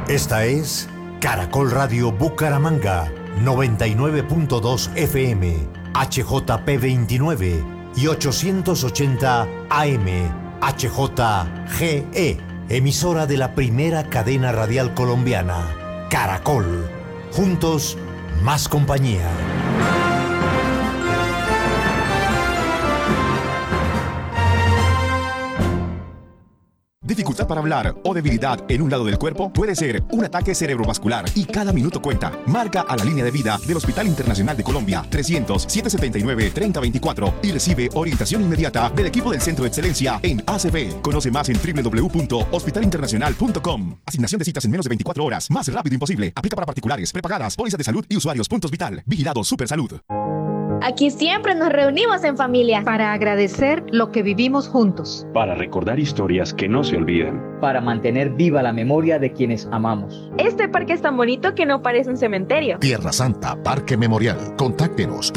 Esta es Caracol Radio Bucaramanga, 99.2 FM, HJP 29 y 880 AM, HJGE, emisora de la primera cadena radial colombiana, Caracol. Juntos, más compañía. ¿Dificultad para hablar o debilidad en un lado del cuerpo? Puede ser un ataque cerebrovascular y cada minuto cuenta. Marca a la línea de vida del Hospital Internacional de Colombia 300-779-3024 y recibe orientación inmediata del equipo del Centro de Excelencia en ACV. Conoce más en www.hospitalinternacional.com. Asignación de citas en menos de 24 horas. Más rápido imposible. Aplica para particulares, prepagadas, pólizas de salud y usuarios. Puntos Vital. Vigilado Supersalud. Aquí siempre nos reunimos en familia para agradecer lo que vivimos juntos, para recordar historias que no se olvidan, para mantener viva la memoria de quienes amamos. Este parque es tan bonito que no parece un cementerio. Tierra Santa, Parque Memorial. Contáctenos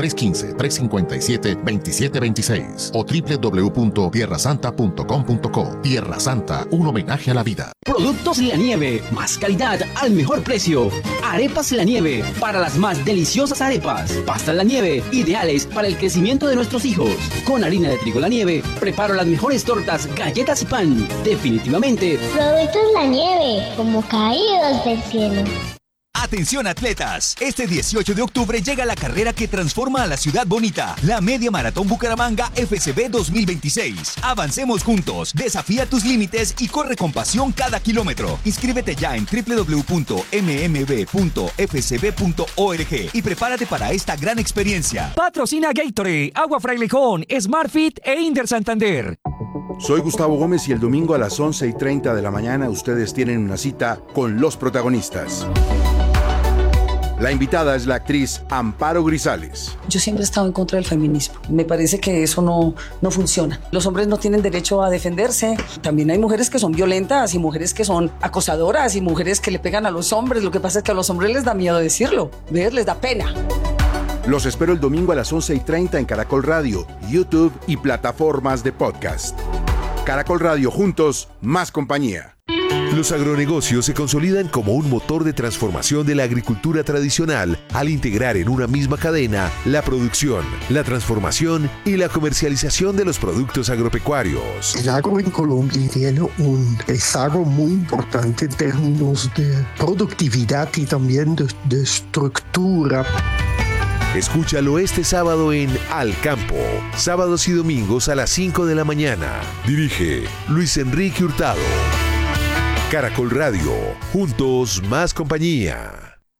315-357-2726 o www.tierrasanta.com.co. Tierra Santa, un homenaje a la vida. Productos La Nieve, más calidad al mejor precio. Arepas La Nieve, para las más deliciosas arepas. Pastas La Nieve, ideales para el crecimiento de nuestros hijos. Con harina de trigo La Nieve, preparo las mejores tortas, galletas y pan. Definitivamente, Productos La Nieve, como caídos del cielo. Atención atletas, este 18 de octubre llega la carrera que transforma a la ciudad bonita, la Media Maratón Bucaramanga FCB 2026. Avancemos juntos, desafía tus límites y corre con pasión cada kilómetro. Inscríbete ya en www.mmb.fcb.org y prepárate para esta gran experiencia. Patrocina Gatorade, Agua Frailejón, SmartFit e Inder Santander. Soy Gustavo Gómez y el domingo a las 11:30 de la mañana ustedes tienen una cita con los protagonistas. La invitada es la actriz Amparo Grisales. Yo siempre he estado en contra del feminismo. Me parece que eso no funciona. Los hombres no tienen derecho a defenderse. También hay mujeres que son violentas y mujeres que son acosadoras y mujeres que le pegan a los hombres. Lo que pasa es que a los hombres les da miedo decirlo. ¿Ves? Les da pena. Los espero el domingo a las 11:30 en Caracol Radio, YouTube y plataformas de podcast. Caracol Radio, juntos, más compañía. Los agronegocios se consolidan como un motor de transformación de la agricultura tradicional al integrar en una misma cadena la producción, la transformación y la comercialización de los productos agropecuarios. El agro en Colombia tiene un rezago muy importante en términos de productividad y también de estructura. Escúchalo este sábado en Al Campo, sábados y domingos a las 5 de la mañana. Dirige Luis Enrique Hurtado. Caracol Radio, juntos más compañía.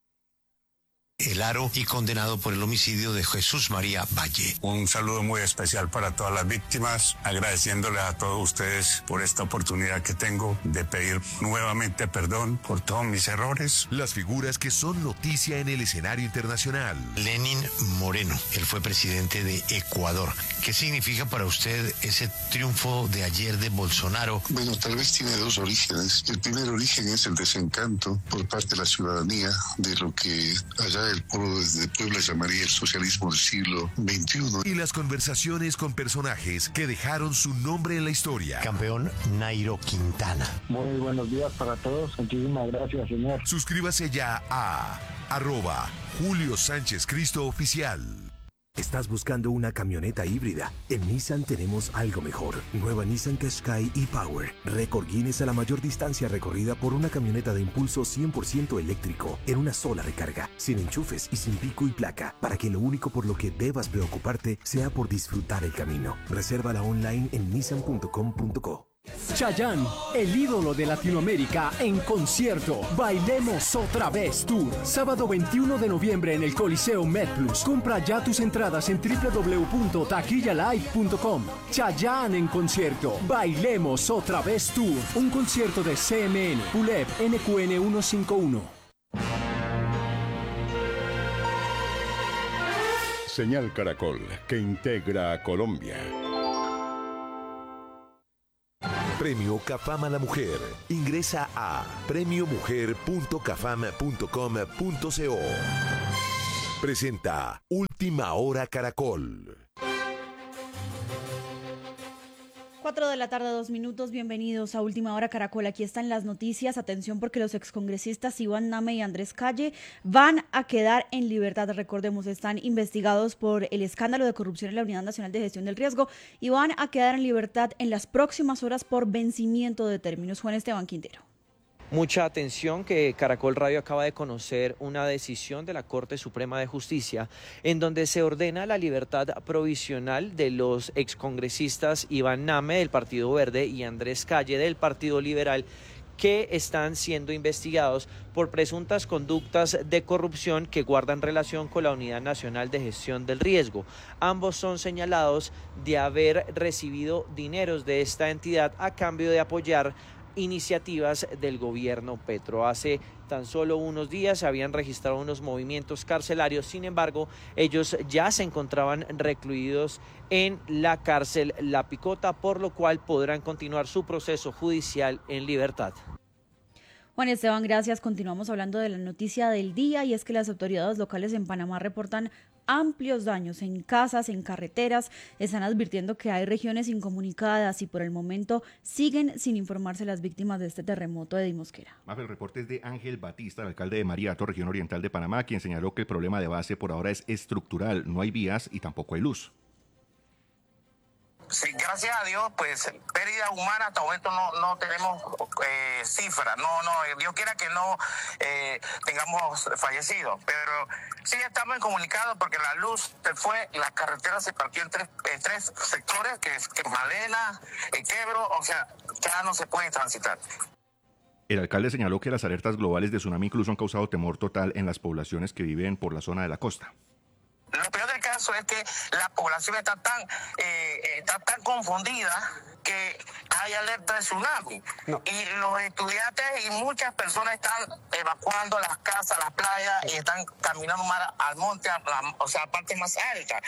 El aro y condenado por el homicidio de Jesús María Valle. Un saludo muy especial para todas las víctimas, agradeciéndoles a todos ustedes por esta oportunidad que tengo de pedir nuevamente perdón por todos mis errores. Las figuras que son noticia en el escenario internacional. Lenín Moreno, él fue presidente de Ecuador. ¿Qué significa para usted ese triunfo de ayer de Bolsonaro? Bueno, tal vez tiene dos orígenes. El primer origen es el desencanto por parte de la ciudadanía de lo que allá el pueblo desde Puebla llamaría el socialismo del siglo XXI. Y las conversaciones con personajes que dejaron su nombre en la historia. Campeón Nairo Quintana. Muy buenos días para todos. Muchísimas gracias, señor. Suscríbase ya a @Julio Sánchez Cristo Oficial. ¿Estás buscando una camioneta híbrida? En Nissan tenemos algo mejor. Nueva Nissan Qashqai e-Power. Récord Guinness a la mayor distancia recorrida por una camioneta de impulso 100% eléctrico en una sola recarga, sin enchufes y sin pico y placa, para que lo único por lo que debas preocuparte sea por disfrutar el camino. Resérvala online en nissan.com.co. Chayanne, el ídolo de Latinoamérica, en concierto. Bailemos otra vez Tour. Sábado 21 de noviembre en el Coliseo MedPlus. Compra ya tus entradas en www.taquillalive.com. Chayanne en concierto. Bailemos otra vez Tour. Un concierto de CMN, PULEP, NQN 151. Señal Caracol, que integra a Colombia. Premio Cafam a la Mujer. Ingresa a premiomujer.cafam.com.co. Presenta Última Hora Caracol. 4 de la tarde, 2 minutos. Bienvenidos a Última Hora Caracol. Aquí están las noticias. Atención, porque los excongresistas Iván Name y Andrés Calle van a quedar en libertad. Recordemos, están investigados por el escándalo de corrupción en la Unidad Nacional de Gestión del Riesgo y van a quedar en libertad en las próximas horas por vencimiento de términos. Juan Esteban Quintero. Mucha atención, que Caracol Radio acaba de conocer una decisión de la Corte Suprema de Justicia en donde se ordena la libertad provisional de los excongresistas Iván Name del Partido Verde y Andrés Calle del Partido Liberal, que están siendo investigados por presuntas conductas de corrupción que guardan relación con la Unidad Nacional de Gestión del Riesgo. Ambos son señalados de haber recibido dineros de esta entidad a cambio de apoyar iniciativas del gobierno Petro. Hace tan solo unos días se habían registrado unos movimientos carcelarios, sin embargo, ellos ya se encontraban recluidos en la cárcel La Picota, por lo cual podrán continuar su proceso judicial en libertad. Juan Esteban, gracias. Continuamos hablando de la noticia del día, y es que las autoridades locales en Panamá reportan amplios daños en casas, en carreteras. Están advirtiendo que hay regiones incomunicadas y por el momento siguen sin informarse las víctimas de este terremoto de Dimosquera. El reporte es de Ángel Batista, el alcalde de Mariato, región oriental de Panamá, quien señaló que el problema de base por ahora es estructural. No hay vías y tampoco hay luz. Sí, gracias a Dios, pues pérdida humana hasta el momento no tenemos cifras. Dios quiera que no tengamos fallecidos, pero sí estamos incomunicados porque la luz se fue, la carretera se partió en tres sectores, que es Malena, Quebro, o sea, ya no se puede transitar. El alcalde señaló que las alertas globales de tsunami incluso han causado temor total en las poblaciones que viven por la zona de la costa. Lo peor del caso es que la población está tan confundida que hay alerta de tsunami. No. Y los estudiantes y muchas personas están evacuando las casas, las playas, y están caminando más al monte, a la parte más alta.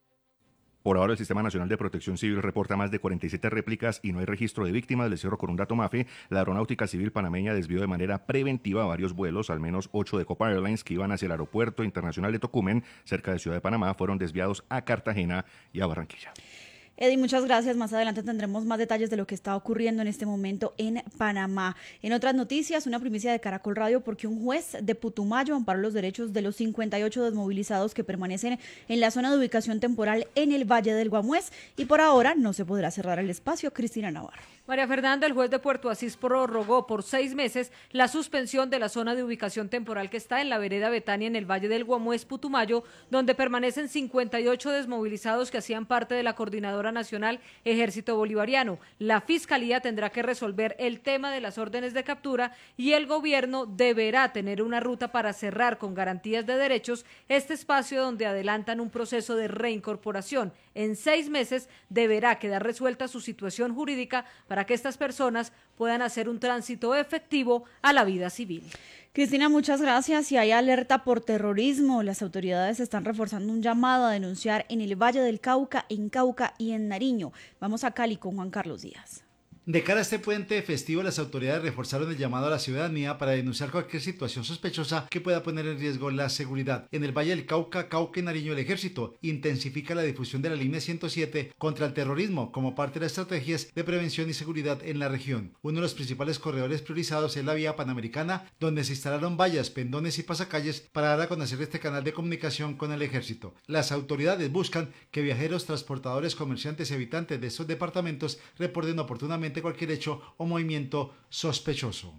Por ahora, el Sistema Nacional de Protección Civil reporta más de 47 réplicas y no hay registro de víctimas. Les cierro con un dato, Mafe. La Aeronáutica Civil panameña desvió de manera preventiva varios vuelos, al menos 8 de Copa Airlines que iban hacia el Aeropuerto Internacional de Tocumen, cerca de Ciudad de Panamá, fueron desviados a Cartagena y a Barranquilla. Eddie, muchas gracias. Más adelante tendremos más detalles de lo que está ocurriendo en este momento en Panamá. En otras noticias, una primicia de Caracol Radio, porque un juez de Putumayo amparó los derechos de los 58 desmovilizados que permanecen en la zona de ubicación temporal en el Valle del Guamués, y por ahora no se podrá cerrar el espacio. Cristina Navarro. María Fernanda, el juez de Puerto Asís prorrogó por 6 meses la suspensión de la zona de ubicación temporal que está en la vereda Betania en el Valle del Guamués, Putumayo, donde permanecen 58 desmovilizados que hacían parte de la Coordinadora Nacional Ejército Bolivariano. La Fiscalía tendrá que resolver el tema de las órdenes de captura y el gobierno deberá tener una ruta para cerrar con garantías de derechos este espacio donde adelantan un proceso de reincorporación. En 6 meses deberá quedar resuelta su situación jurídica para que estas personas puedan hacer un tránsito efectivo a la vida civil. Cristina, muchas gracias. Y hay alerta por terrorismo. Las autoridades están reforzando un llamado a denunciar en el Valle del Cauca, en Cauca y en Nariño. Vamos a Cali con Juan Carlos Díaz. De cara a este puente festivo, las autoridades reforzaron el llamado a la ciudadanía para denunciar cualquier situación sospechosa que pueda poner en riesgo la seguridad. En el Valle del Cauca, Cauca y Nariño, el Ejército intensifica la difusión de la línea 107 contra el terrorismo como parte de las estrategias de prevención y seguridad en la región. Uno de los principales corredores priorizados es la vía panamericana, donde se instalaron vallas, pendones y pasacalles para dar a conocer este canal de comunicación con el Ejército. Las autoridades buscan que viajeros, transportadores, comerciantes y habitantes de estos departamentos reporten oportunamente cualquier hecho o movimiento sospechoso.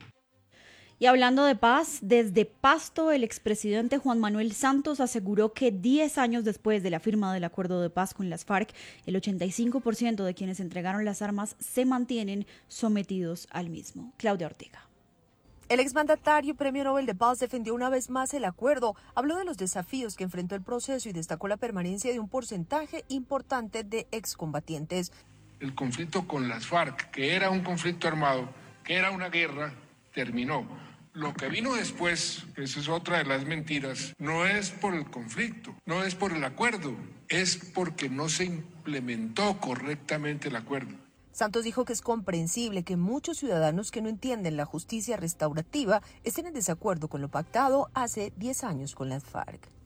Y hablando de paz, desde Pasto, el expresidente Juan Manuel Santos aseguró que 10 años después de la firma del acuerdo de paz con las FARC, el 85% de quienes entregaron las armas se mantienen sometidos al mismo. Claudia Ortega. El exmandatario Premio Nobel de Paz defendió una vez más el acuerdo, habló de los desafíos que enfrentó el proceso y destacó la permanencia de un porcentaje importante de excombatientes. El conflicto con las FARC, que era un conflicto armado, que era una guerra, terminó. Lo que vino después, esa es otra de las mentiras, no es por el conflicto, no es por el acuerdo, es porque no se implementó correctamente el acuerdo. Santos dijo que es comprensible que muchos ciudadanos que no entienden la justicia restaurativa estén en desacuerdo con lo pactado hace 10 años con las FARC.